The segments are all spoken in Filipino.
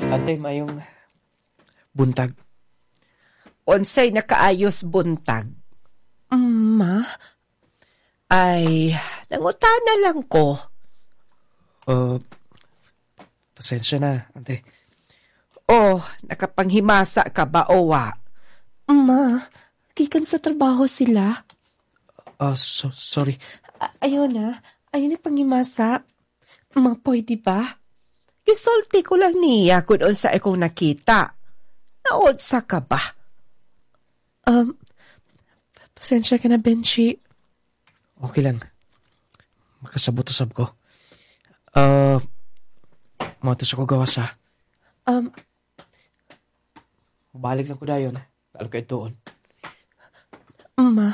Antay, mayong buntag. Unsay nakaayos buntag? Ma? Ay, nangutana lang ko. Pasensya na, ante. Oh, nakapanghimasa ka ba o wa? Ma, gikan sa trabaho sila. Sorry. Ayun na, ayun nagpangimasa. Ma, pwede ba? Gisulti ko lang niya kung unsa akong nakita. Naunsa ka ba? Pasensya ka na, Benchi. Okay lang. Makasabot-usab ko. Matos ako gawas ha. Balik lang ko dayon. Talo kayo doon. Ma,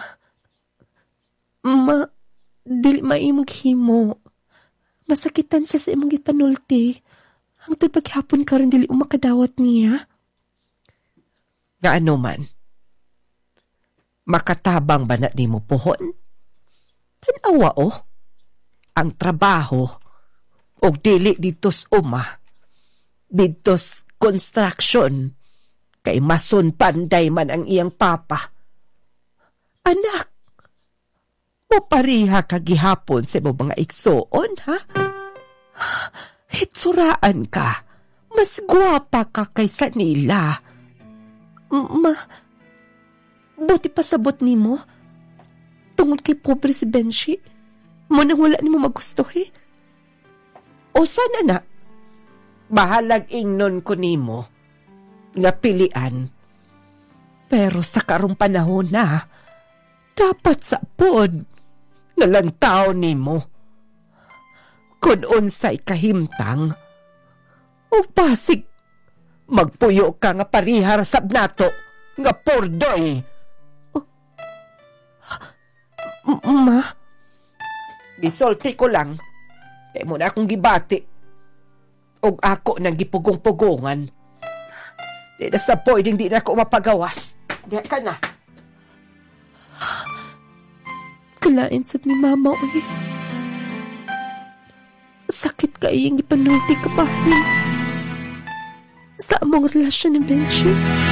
dili maimong himo. Masakitan siya sa imong gipanulti. Hangtod paghapon ka rin dili umakadawat niya. Nga ano man? Makatabang ba na di mo pohon? Tanawa oh. Ang trabaho o dili ditos uma. Ditos construction. Kay masun panday man ang iyang papa. Anak, pariha ka gihapon sa mga igsoon, ha? Hitsuraan ka. Mas gwapa ka kaysa nila. Ma, buti pasabot ni mo. Tungod kay pobre si Benchi. Munang wala ni mo magustuhi. O sana na, bahalag ingnon ko nimo nga pilian. Pero sa karong panahon na, dapat sa pod nalantaw nimo. Kung unsay kahimtang, o pasig, magpuyo ka nga parihar sab nato, nga pordoy. Ma? Gisulti ko lang, di mo na akong gibati. Og ako nang gipugong-pugongan. Di na sa pwedeng di na ako mapagawas. Di ka na. Kalain sab ni Mama, uy. Sakit ka iyang ipanulti ka bahin. Sa among relasyon ni Benchi.